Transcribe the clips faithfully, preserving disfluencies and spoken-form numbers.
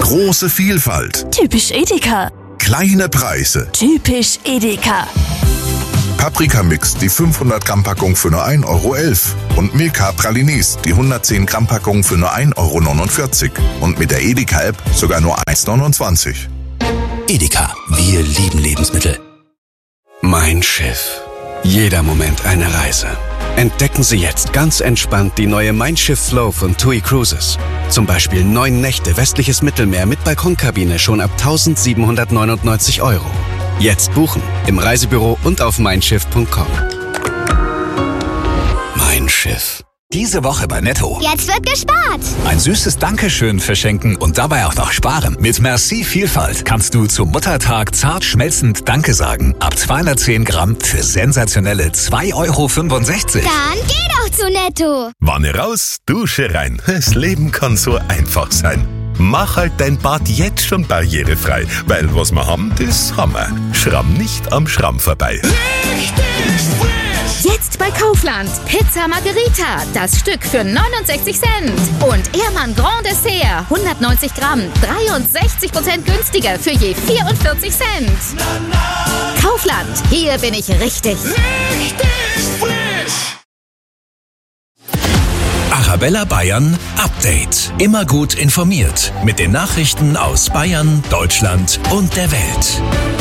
Große Vielfalt. Typisch Edeka. Kleine Preise. Typisch Edeka. Paprika-Mix, die fünfhundert Gramm Packung für nur ein Euro elf. Und Milka Pralines, die hundertzehn Gramm Packung für nur ein Euro neunundvierzig. Und mit der Edeka-App sogar nur eins neunundzwanzig. Edeka, wir lieben Lebensmittel. Mein Schiff. Jeder Moment eine Reise. Entdecken Sie jetzt ganz entspannt die neue Mein Schiff Flow von T U I Cruises. Zum Beispiel neun Nächte westliches Mittelmeer mit Balkonkabine schon ab eintausendsiebenhundertneunundneunzig Euro. Jetzt buchen im Reisebüro und auf mein schiff punkt com. Mein Schiff. Diese Woche bei Netto. Jetzt wird gespart. Ein süßes Dankeschön verschenken und dabei auch noch sparen. Mit Merci Vielfalt kannst du zum Muttertag zart schmelzend Danke sagen. Ab zweihundertzehn Gramm für sensationelle zwei Euro fünfundsechzig. Dann geh doch zu Netto. Wanne raus, Dusche rein. Das Leben kann so einfach sein. Mach halt dein Bad jetzt schon barrierefrei, weil was wir haben, das haben wir. Schramm nicht am Schramm vorbei. Jetzt bei Kaufland. Pizza Margherita, das Stück für neunundsechzig Cent. Und Ehrmann Grand Dessert, hundertneunzig Gramm, dreiundsechzig Prozent günstiger für je vierundvierzig Cent. Kaufland, hier bin ich richtig. Richtig frisch. Arabella Bayern Update. Immer gut informiert mit den Nachrichten aus Bayern, Deutschland und der Welt.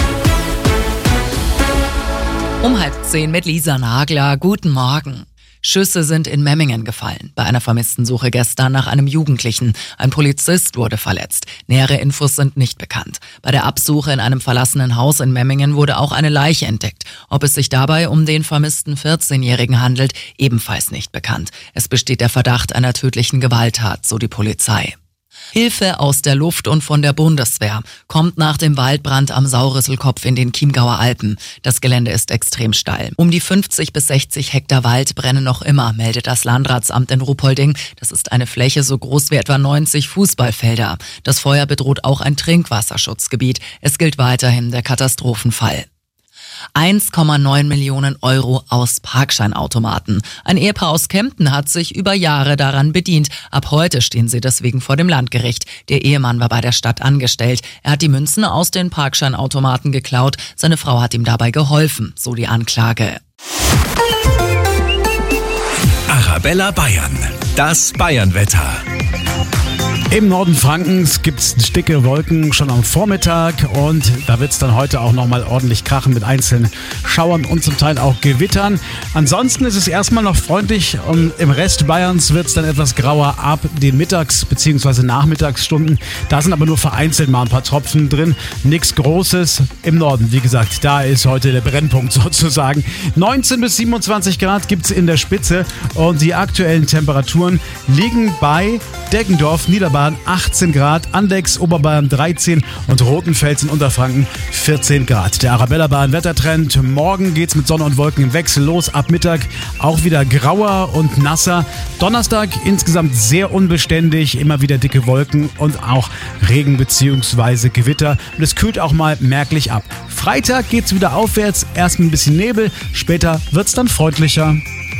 Um halb zehn mit Lisa Nagler. Guten Morgen. Schüsse sind in Memmingen gefallen. Bei einer Vermisstensuche gestern nach einem Jugendlichen. Ein Polizist wurde verletzt. Nähere Infos sind nicht bekannt. Bei der Absuche in einem verlassenen Haus in Memmingen wurde auch eine Leiche entdeckt. Ob es sich dabei um den vermissten vierzehnjährigen handelt, ebenfalls nicht bekannt. Es besteht der Verdacht einer tödlichen Gewalttat, so die Polizei. Hilfe aus der Luft und von der Bundeswehr kommt nach dem Waldbrand am Saurisselkopf in den Chiemgauer Alpen. Das Gelände ist extrem steil. Um die fünfzig bis sechzig Hektar Wald brennen noch immer, meldet das Landratsamt in Ruhpolding. Das ist eine Fläche so groß wie etwa neunzig Fußballfelder. Das Feuer bedroht auch ein Trinkwasserschutzgebiet. Es gilt weiterhin der Katastrophenfall. eins Komma neun Millionen Euro aus Parkscheinautomaten. Ein Ehepaar aus Kempten hat sich über Jahre daran bedient. Ab heute stehen sie deswegen vor dem Landgericht. Der Ehemann war bei der Stadt angestellt. Er hat die Münzen aus den Parkscheinautomaten geklaut. Seine Frau hat ihm dabei geholfen, so die Anklage. Arabella Bayern. Das Bayernwetter. Im Norden Frankens gibt's dicke Wolken schon am Vormittag und da wird's dann heute auch nochmal ordentlich krachen mit einzelnen Schauern und zum Teil auch Gewittern. Ansonsten ist es erstmal noch freundlich und im Rest Bayerns wird's dann etwas grauer ab den Mittags- bzw. Nachmittagsstunden. Da sind aber nur vereinzelt mal ein paar Tropfen drin. Nichts Großes im Norden. Wie gesagt, da ist heute der Brennpunkt sozusagen. neunzehn bis siebenundzwanzig Grad gibt's in der Spitze und die aktuellen Temperaturen liegen bei Deggendorf, Niederbayern achtzehn Grad, Andechs, Oberbayern dreizehn und Rothenfels in Unterfranken vierzehn Grad. Der Arabella Bayern Wettertrend. Morgen geht's mit Sonne und Wolken im Wechsel los. Ab Mittag auch wieder grauer und nasser. Donnerstag insgesamt sehr unbeständig. Immer wieder dicke Wolken und auch Regen bzw. Gewitter. Und es kühlt auch mal merklich ab. Freitag geht's wieder aufwärts. Erst mit ein bisschen Nebel. Später wird's dann freundlicher.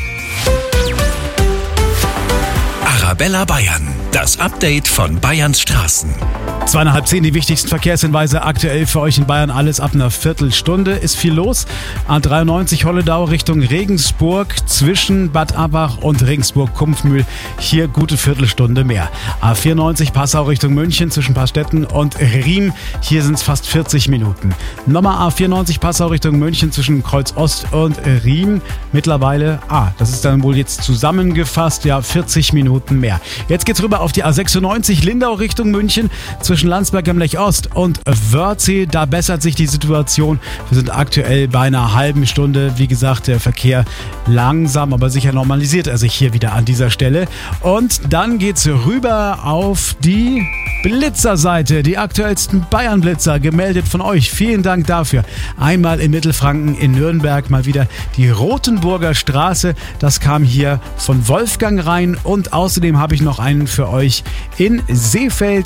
Arabella Bayern. Das Update von Bayerns Straßen. Zweieinhalb zehn, die wichtigsten Verkehrshinweise aktuell für euch in Bayern. Alles ab einer Viertelstunde. Ist viel los. A dreiundneunzig Holledau Richtung Regensburg zwischen Bad Abbach und Regensburg-Kumpfmühl. Hier gute Viertelstunde mehr. A vierundneunzig Passau Richtung München zwischen Paarstetten und Riem. Hier sind es fast vierzig Minuten. Nochmal A vierundneunzig Passau Richtung München zwischen Kreuz Ost und Riem. Mittlerweile, ah, das ist dann wohl jetzt zusammengefasst, ja, vierzig Minuten mehr. Jetzt geht's rüber auf die A sechsundneunzig Lindau Richtung München zwischen Landsberg am Lech Ost und Wörthsee. Da bessert sich die Situation. Wir sind aktuell bei einer halben Stunde. Wie gesagt, der Verkehr langsam, aber sicher normalisiert er sich hier wieder an dieser Stelle. Und dann geht's rüber auf die Blitzerseite. Die aktuellsten Bayern-Blitzer gemeldet von euch. Vielen Dank dafür. Einmal in Mittelfranken, in Nürnberg mal wieder die Rotenburger Straße. Das kam hier von Wolfgang rein. Und außerdem habe ich noch einen für euch in Seefeld.